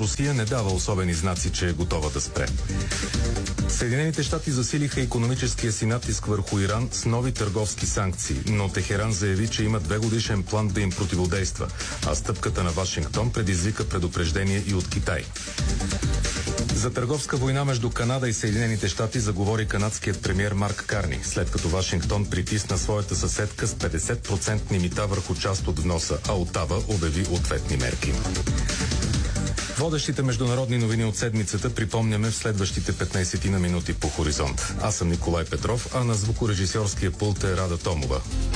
Русия не дава особени знаци, че е готова да спре. Съединените щати засилиха икономическия си натиск върху Иран с нови търговски санкции, но Техеран заяви, че има 2-годишен план да им противодейства, а стъпката на Вашингтон предизвика предупреждение и от Китай. За търговска война между Канада и Съединените щати заговори канадският премиер Марк Карни, след като Вашингтон притисна своята съседка с 50% мита върху част от вноса, а Отава обяви ответни мерки. Водещите международни новини от седмицата припомняме в следващите 15 на минути по Хоризонт. Аз съм Николай Петров, а на звукорежисьорския пулт е Рада Томова.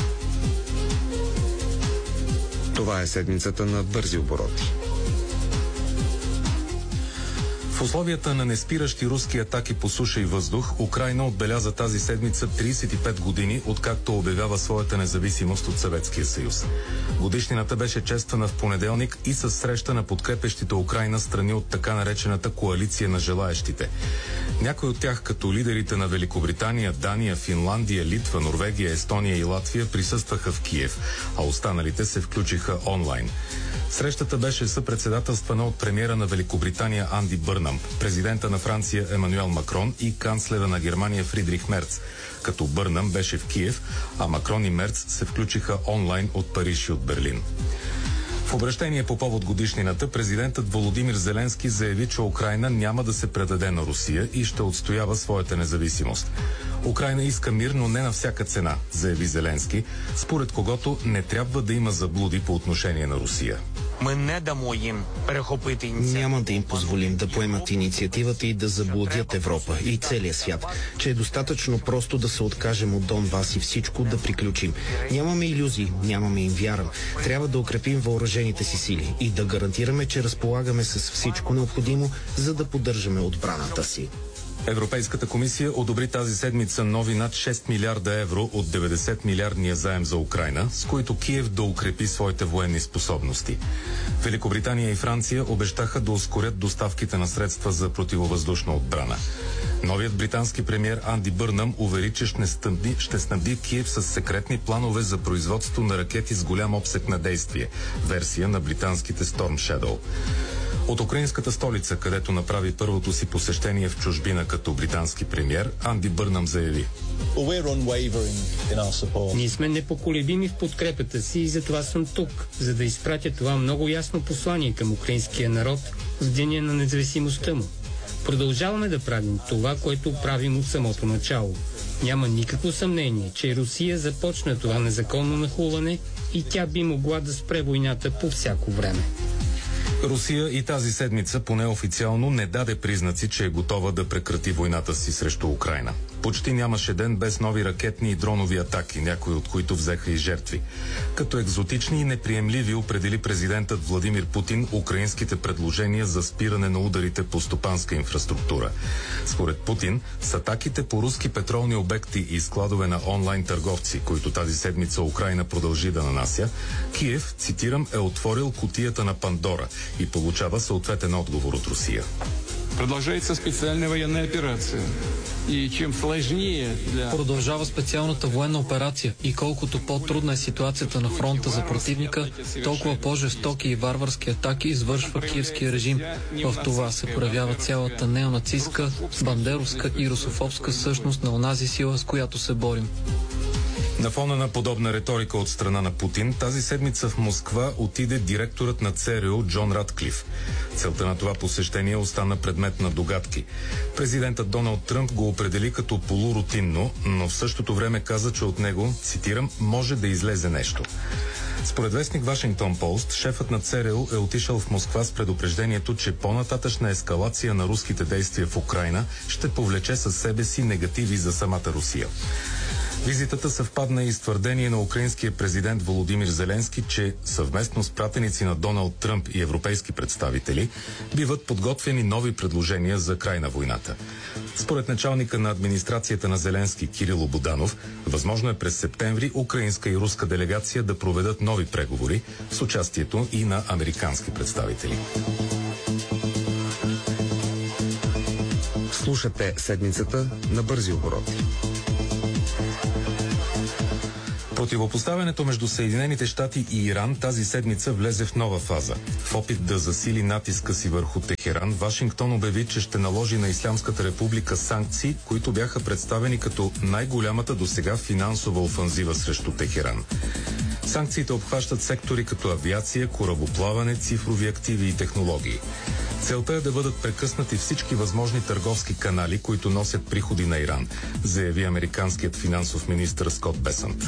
Това е седмицата на бързи обороти. В условията на неспиращи руски атаки по суша и въздух, Украйна отбеляза тази седмица 35 години, откакто обявява своята независимост от Съветския съюз. Годишнината беше чествана в понеделник и с среща на подкрепещите Украйна страни от така наречената коалиция на желаещите. Някои от тях, като лидерите на Великобритания, Дания, Финландия, Литва, Норвегия, Естония и Латвия, присъстваха в Киев, а останалите се включиха онлайн. Срещата беше съпредседателствана от премиера на Великобритания Анди Бърнам, президента на Франция Емануел Макрон и канцлера на Германия Фридрих Мерц, като Бърнам беше в Киев, а Макрон и Мерц се включиха онлайн от Париж и от Берлин. В обращение по повод годишнината, президентът Володимир Зеленски заяви, че Украйна няма да се предаде на Русия и ще отстоява своята независимост. Украйна иска мир, но не на всяка цена, заяви Зеленски, според когото не трябва да има заблуди по отношение на Русия. Няма да им позволим да поемат инициативата и да заблудят Европа и целия свят, че е достатъчно просто да се откажем от Донбас и всичко да приключим. Нямаме илюзии, нямаме им вяра. Трябва да укрепим въоръжените си сили и да гарантираме, че разполагаме с всичко необходимо, за да поддържаме отбраната си. Европейската комисия одобри тази седмица нови над 6 милиарда евро от 90 милиардния заем за Украйна, с които Киев да укрепи своите военни способности. Великобритания и Франция обещаха да ускорят доставките на средства за противовъздушна отбрана. Новият британски премиер Анди Бърнам увери, че ще снабди Киев с секретни планове за производство на ракети с голям обсег на действие, версия на британските Storm Shadow. От украинската столица, където направи първото си посещение в чужбина като британски премиер, Анди Бърнам заяви: Ние сме непоколебими в подкрепата си и затова съм тук, за да изпратя това много ясно послание към украинския народ в деня на независимостта му. Продължаваме да правим това, което правим от самото начало. Няма никакво съмнение, че Русия започна това незаконно нахлуване и тя би могла да спре войната по всяко време. Русия и тази седмица поне официално не даде признаци, че е готова да прекрати войната си срещу Украйна. Почти нямаше ден без нови ракетни и дронови атаки, някои от които взеха и жертви. Като екзотични и неприемливи определи президентът Владимир Путин украинските предложения за спиране на ударите по стопанска инфраструктура. Според Путин, с атаките по руски петролни обекти и складове на онлайн търговци, които тази седмица Украйна продължи да нанася, Киев, цитирам, е отворил кутията на Пандора и получава съответен отговор от Русия. Продължава специална военна операция. И чем сложнее Продължава специалната военна операция и колкото по-трудна е ситуацията на фронта за противника, толкова по-жестоки и варварски атаки извършва киевския режим. В това се проявява цялата неонацистка, бандеровска и русофобска същност на онази сила, с която се борим. На фона на подобна риторика от страна на Путин, тази седмица в Москва отиде директорът на ЦРУ Джон Ратклиф. Целта на това посещение остана предмет на догадки. Президентът Доналд Тръмп го определи като полурутинно, но в същото време каза, че от него, цитирам, може да излезе нещо. Според вестник Вашингтон Пост, шефът на ЦРУ е отишъл в Москва с предупреждението, че по-нататъчна ескалация на руските действия в Украйна ще повлече със себе си негативи за самата Русия. Визитата съвпадна и с твърдение на украинския президент Володимир Зеленски, че съвместно с пратеници на Доналд Тръмп и европейски представители биват подготвени нови предложения за край на войната. Според началника на администрацията на Зеленски Кирило Буданов, възможно е през септември украинска и руска делегация да проведат нови преговори с участието и на американски представители. Слушате седмицата на бързи обороти. Противопоставянето между Съединените щати и Иран тази седмица влезе в нова фаза. В опит да засили натиска си върху Техеран, Вашингтон обяви, че ще наложи на Ислямската република санкции, които бяха представени като най-голямата досега финансова офанзива срещу Техеран. Санкциите обхващат сектори като авиация, корабоплаване, цифрови активи и технологии. Целта е да бъдат прекъснати всички възможни търговски канали, които носят приходи на Иран, заяви американският финансов министър Скот Бесант.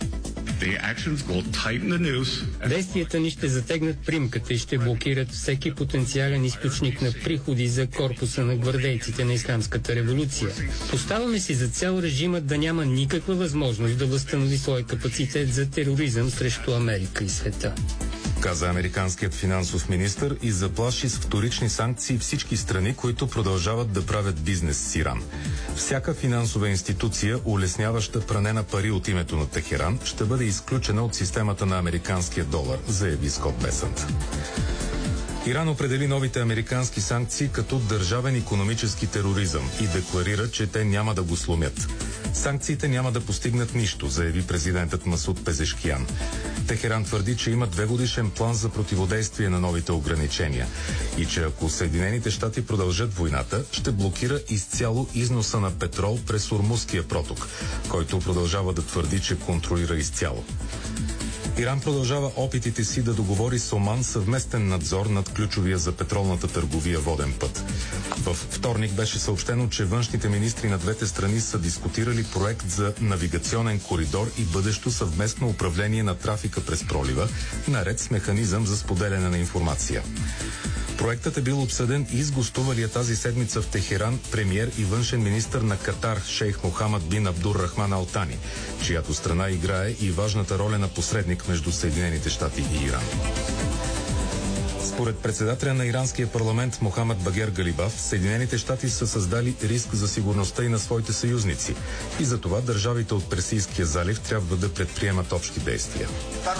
Действията ни ще затегнат примката и ще блокират всеки потенциален източник на приходи за корпуса на гвардейците на Ислямската революция. Поставяме си за цел режимът да няма никаква възможност да възстанови своя капацитет за тероризъм срещу Америка и света, каза американският финансов министър и заплаши с вторични санкции всички страни, които продължават да правят бизнес с Иран. Всяка финансова институция, улесняваща пране на пари от името на Техеран, ще бъде изключена от системата на американския долар, заяви Скот Бесант. Иран определи новите американски санкции като държавен икономически тероризъм и декларира, че те няма да го сломят. Санкциите няма да постигнат нищо, заяви президентът Масуд Пезешкиян. Техеран твърди, че има 2-годишен план за противодействие на новите ограничения и че ако Съединените щати продължат войната, ще блокира изцяло износа на петрол през Ормузския проток, който продължава да твърди, че контролира изцяло. Иран продължава опитите си да договори с Оман съвместен надзор над ключовия за петролната търговия воден път. Във вторник беше съобщено, че външните министри на двете страни са дискутирали проект за навигационен коридор и бъдещо съвместно управление на трафика през пролива, наред с механизъм за споделяне на информация. Проектът е бил обсъден и с гостувалия тази седмица в Техеран премиер и външен министър на Катар шейх Мохамад бин Абдур Рахман Ал Тани, чиято страна играе и важната роля на посредник между Съединените щати и Иран. Според председателя на иранския парламент Мохамад Багер Галибаф, Съединените щати са създали риск за сигурността и на своите съюзници и за това държавите от Персийския залив трябва да предприемат общи действия.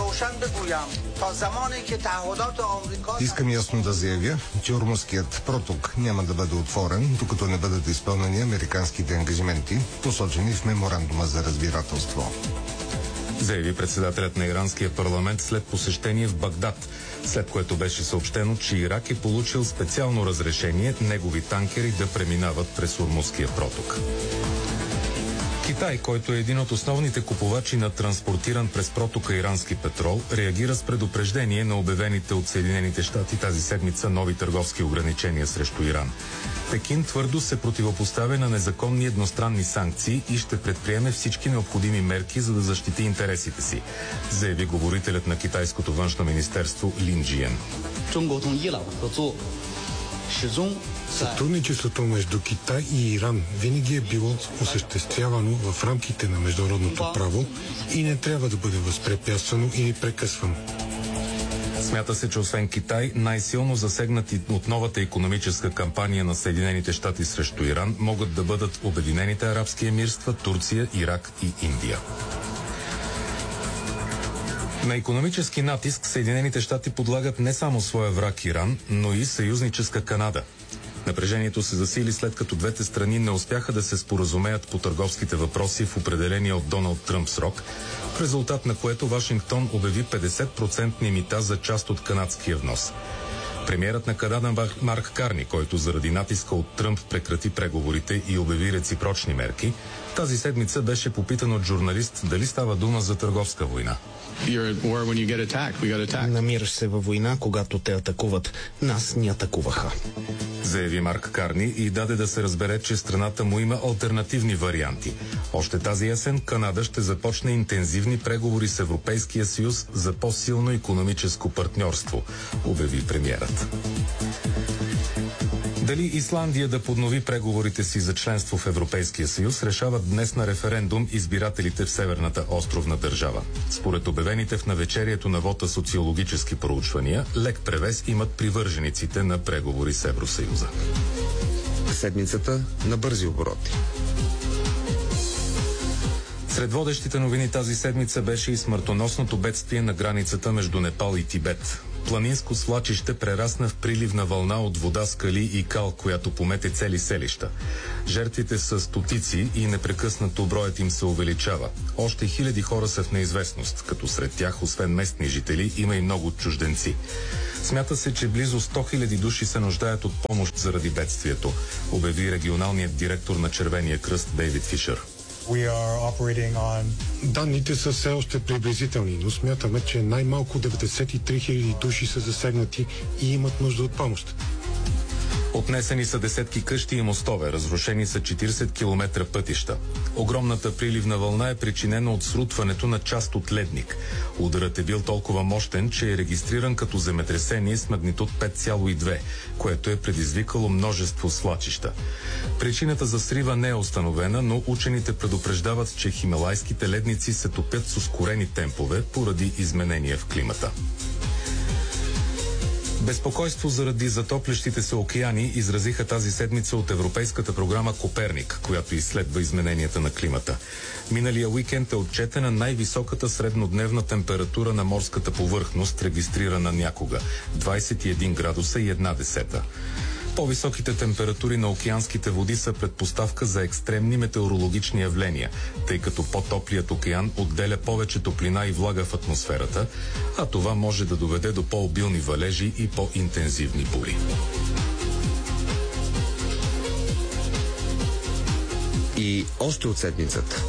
Искам ясно да заявя, че Ормузският проток няма да бъде отворен, докато не бъдат изпълнени американските ангажименти, посочени в меморандума за разбирателство, заяви председателят на иранския парламент след посещение в Багдад, след което беше съобщено, че Ирак е получил специално разрешение негови танкери да преминават през Ормузския проток. Китай, който е един от основните купувачи на транспортиран през протока ирански петрол, реагира с предупреждение на обявените от Съединените щати тази седмица нови търговски ограничения срещу Иран. Пекин твърдо се противопоставя на незаконни едностранни санкции и ще предприеме всички необходими мерки, за да защити интересите си, заяви говорителят на китайското външно министерство Лин Джиен. Сътрудничеството между Китай и Иран винаги е било осъществявано в рамките на международното право и не трябва да бъде възпрепятствано или прекъсвано. Смята се, че освен Китай, най-силно засегнати от новата икономическа кампания на Съединените щати срещу Иран могат да бъдат Обединените арабски емирства, Турция, Ирак и Индия. На икономически натиск Съединените щати подлагат не само своя враг Иран, но и съюзническа Канада. Напрежението се засили след като двете страни не успяха да се споразумеят по търговските въпроси в определения от Доналд Тръмп срок, в резултат на което Вашингтон обяви 50% мита за част от канадския внос. Премиерът на Канада Марк Карни, който заради натиска от Тръмп прекрати преговорите и обяви реципрочни мерки, тази седмица беше попитан от журналист дали става дума за търговска война. Намираш се във война, когато те атакуват. Нас ни атакуваха, заяви Марк Карни и даде да се разбере, че страната му има алтернативни варианти. Още тази есен Канада ще започне интензивни преговори с Европейския съюз за по-силно икономическо партньорство, обяви премиерът. Дали Исландия да поднови преговорите си за членство в Европейския съюз, решават днес на референдум избирателите в северната островна държава. Според обявените в навечерието на вота социологически проучвания, лек превес имат привържениците на преговори с Евросъюза. Седмицата на бързи обороти. Сред водещите новини тази седмица беше и смъртоносното бедствие на границата между Непал и Тибет. планинско свлачище прерасна в приливна вълна от вода, скали и кал, която помете цели селища. Жертвите са стотици и непрекъснато броят им се увеличава. Още хиляди хора са в неизвестност, като сред тях, освен местни жители, има и много чужденци. Смята се, че близо 100 000 души се нуждаят от помощ заради бедствието, обяви регионалният директор на Червения кръст Дейвид Фишер. Данните са все още приблизителни, но смятаме, че най-малко 93 000 души са засегнати и имат нужда от помощ. Отнесени са десетки къщи и мостове, разрушени са 40 км пътища. Огромната приливна вълна е причинена от срутването на част от ледник. Ударът е бил толкова мощен, че е регистриран като земетресение с магнитуд 5,2, което е предизвикало множество свлачища. Причината за срива не е установена, но учените предупреждават, че хималайските ледници се топят с ускорени темпове поради изменения в климата. Безпокойство заради затоплящите се океани изразиха тази седмица от Европейската програма Коперник, която изследва измененията на климата. Миналия уикенд е отчетена най-високата среднодневна температура на морската повърхност, регистрирана някога – 21 градуса и 1/10. По-високите температури на океанските води са предпоставка за екстремни метеорологични явления, тъй като по-топлият океан отделя повече топлина и влага в атмосферата, а това може да доведе до по-обилни валежи и по-интензивни бури. И още от седмицата.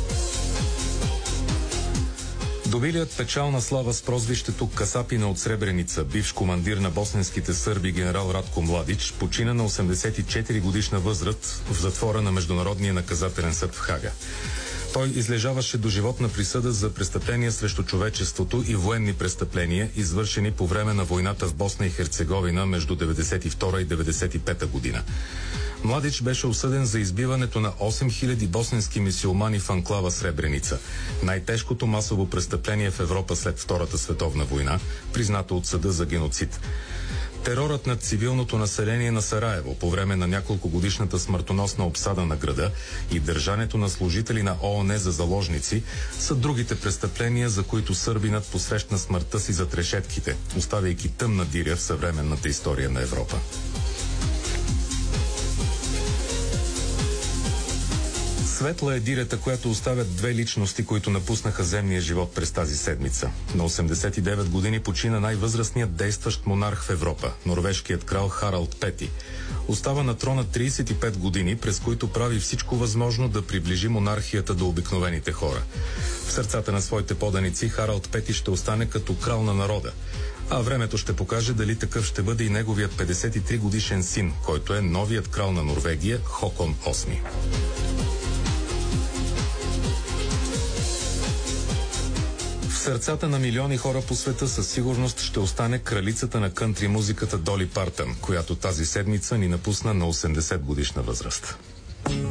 Добилият печална слава с прозвището Касапина от Сребреница, бивш командир на босненските сърби генерал Радко Младич, почина на 84 годишна възраст в затвора на Международния наказателен съд в Хага. Той излежаваше доживотна присъда за престъпления срещу човечеството и военни престъпления, извършени по време на войната в Босна и Херцеговина между 1992 и 1995 година. Младич беше осъден за избиването на 8000 босненски мюсюлмани в анклава Сребреница, най-тежкото масово престъпление в Европа след Втората световна война, признато от съда за геноцид. Терорът над цивилното население на Сараево по време на няколкогодишната смъртоносна обсада на града и държането на служители на ООН за заложници са другите престъпления, за които сърбинът посрещна смъртта си зад решетките, оставяйки тъмна диря в съвременната история на Европа. Светла е дирята, която оставят две личности, които напуснаха земния живот през тази седмица. На 89 години почина най-възрастният действащ монарх в Европа, норвежкият крал Харалд Пети. Остава на трона 35 години, през които прави всичко възможно да приближи монархията до обикновените хора. В сърцата на своите поданици Харалд Пети ще остане като крал на народа. А времето ще покаже дали такъв ще бъде и неговият 53 годишен син, който е новият крал на Норвегия Хокон VIII. В сърцата на милиони хора по света със сигурност ще остане кралицата на кънтри музиката Доли Партън, която тази седмица ни напусна на 80 годишна възраст.